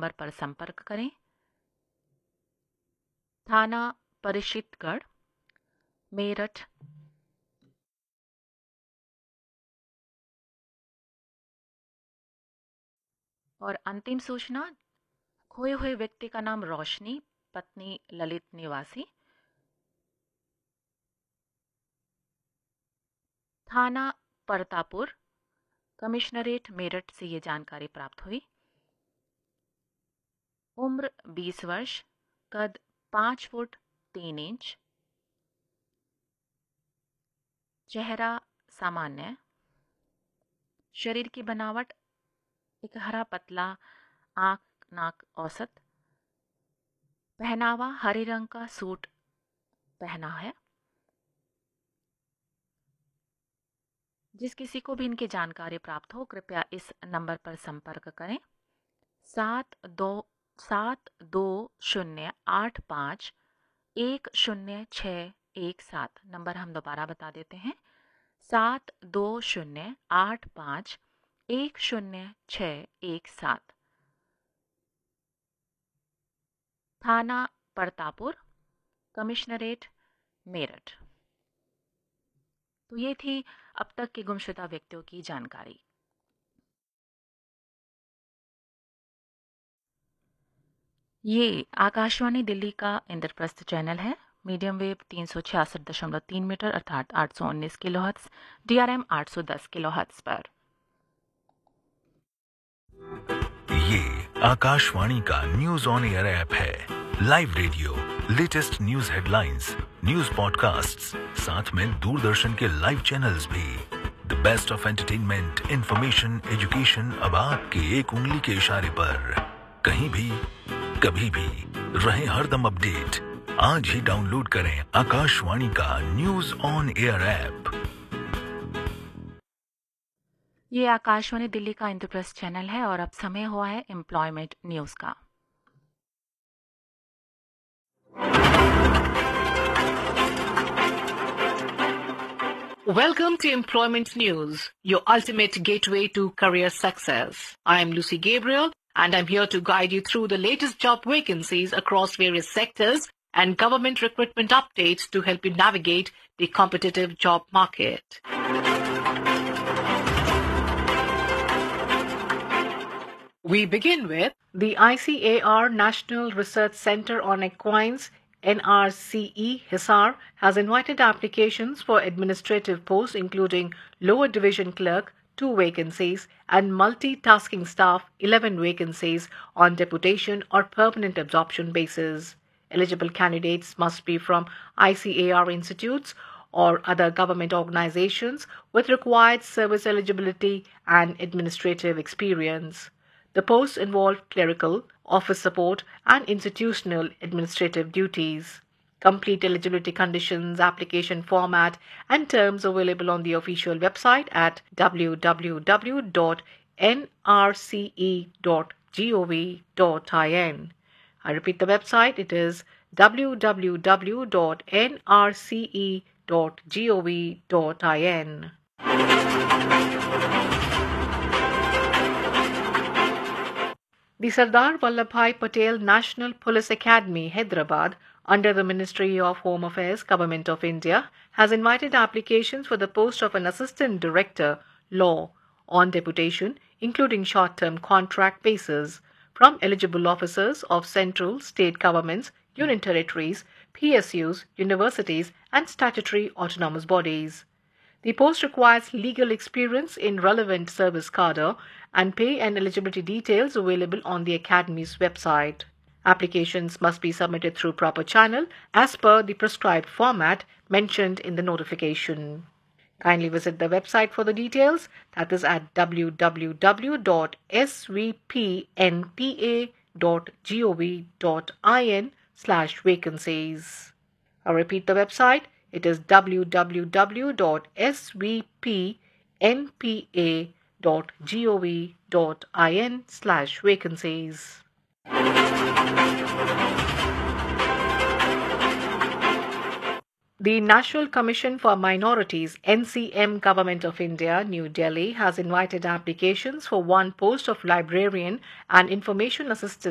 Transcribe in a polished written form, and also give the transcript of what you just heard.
Number पर संपर्क करें। थाना परिषदगढ़, मेरठ। और अंतिम सूचना, खोए हुए व्यक्ति का नाम रोशनी, पत्नी ललित निवासी। थाना परतापुर, कमिश्नरेट मेरठ से ये जानकारी प्राप्त हुई। उम्र 20 वर्ष, कद 5 फुट 3 इंच, चेहरा सामान्य, शरीर की बनावट एक हरा पतला, आंख नाक औसत, पहनावा हरे रंग का सूट पहना है। जिस किसी को भी इनकी जानकारी प्राप्त हो कृपया इस नंबर पर संपर्क करें। 722085100617। नंबर हम दोबारा बता देते हैं, 722085100617। थाना परतापुर, कमिश्नरेट मेरठ। तो ये थी अब तक के गुमशुदा व्यक्तियों की जानकारी। ये आकाशवाणी दिल्ली का इंद्रप्रस्थ चैनल है। मीडियम वेव 366.3 मीटर अर्थात 819 किलोहर्ट्ज, DRM 810 किलोहर्ट्ज पर। ये आकाशवाणी का न्यूज ऑन एयर ऐप है। Live radio, latest news headlines, news podcasts, साथ में दूरदर्शन के लाइव चैनल्स भी। The best of entertainment, information, education अब आपके एक उंगली के इशारे पर। कहीं भी, कभी भी, रहे हरदम अपडेट। आज ही डाउनलोड करें आकाशवाणी का न्यूज ऑन एयर ऐप। ये आकाशवाणी दिल्ली का इंद्रप्रस्थ चैनल है और अब समय हुआ है एम्प्लॉयमेंट न्यूज का। Welcome to Employment News, your ultimate gateway to career success. I am Lucy Gabriel, and I'm here to guide you through the latest job vacancies across various sectors and government recruitment updates to help you navigate the competitive job market. We begin with the ICAR National Research Center on Equines, NRCE Hisar, has invited applications for administrative posts including lower division clerk 2 vacancies and multitasking staff 11 vacancies on deputation or permanent absorption basis. Eligible candidates must be from ICAR institutes or other government organizations with required service eligibility and administrative experience. The posts involve clerical, office support, and institutional administrative duties. Complete eligibility conditions, application format, and terms available on the official website at www.nrce.gov.in. I repeat the website, it is www.nrce.gov.in. The Sardar Vallabhbhai Patel National Police Academy, Hyderabad, under the Ministry of Home Affairs, Government of India, has invited applications for the post of an Assistant Director, Law, on deputation, including short-term contract basis, from eligible officers of central, state governments, union territories, PSUs, universities, and statutory autonomous bodies. The post requires legal experience in relevant service cadre and pay and eligibility details available on the Academy's website. Applications must be submitted through proper channel as per the prescribed format mentioned in the notification. Kindly visit the website for the details, that is at www.svpnpa.gov.in/vacancies. I repeat the website, it is www.svpnpa.gov.in/vacancies. The National Commission for Minorities, NCM, Government of India, New Delhi, has invited applications for one post of librarian and information assistant